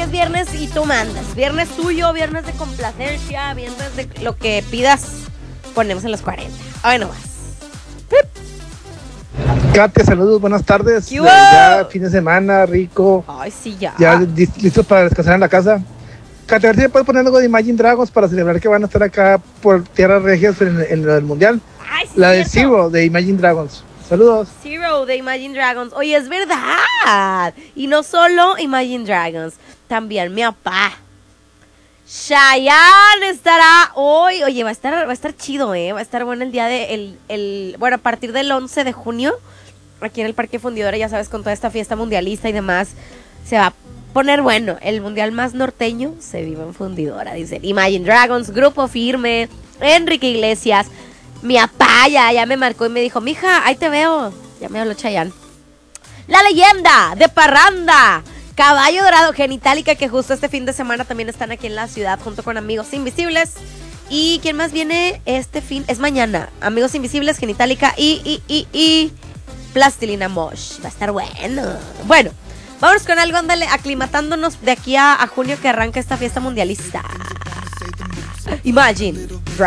es viernes y tú mandas. Viernes tuyo, viernes de complacencia, viernes de lo que pidas, ponemos en los 40. Hoy nomás. Katia, saludos, buenas tardes. ¿Qué hubo? Ya fin de semana, rico. Ay, sí, ya. Ya listos para descansar en la casa. Katia, a ver si me puedes poner algo de Imagine Dragons para celebrar que van a estar acá por Tierras Regias en el Mundial. Ay, sí, La de cierto. Zero de Imagine Dragons. Saludos. Zero de Imagine Dragons. Oye, es verdad. Y no solo Imagine Dragons, también mi papá. Chayanne estará hoy. Oye, va a estar chido, va a estar bueno el día de bueno, a partir del 11 de junio, aquí en el Parque Fundidora, ya sabes, con toda esta fiesta mundialista y demás, se va a poner bueno. El mundial más norteño se vive en Fundidora, dicen. Imagine Dragons, Grupo Firme, Enrique Iglesias. Mi papá ya me marcó y me dijo, mija, ahí te veo. Ya me habló Chayanne. La Leyenda de Parranda, Caballo Dorado, Genitalica, que justo este fin de semana también están aquí en la ciudad junto con Amigos Invisibles. ¿Y quién más viene este fin? Es mañana. Amigos Invisibles, Genitalica y Plastilina Mosh. Va a estar bueno. Bueno, vámonos con algo, ándale, aclimatándonos de aquí a junio que arranca esta fiesta mundialista. Imagine